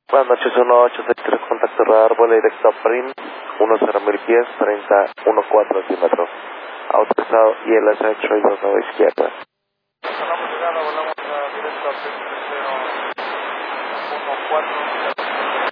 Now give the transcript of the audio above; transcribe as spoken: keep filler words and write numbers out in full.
Buenas noches, uno ocho seis tres, contacto radar, vuelo directo a Prin, uno cero mil pies, treinta, uno cuatro centímetros. Autorizado y el S ocho y dos nueve izquierda. Volamos llegada, volamos a directo a Prin, cero uno cuatro.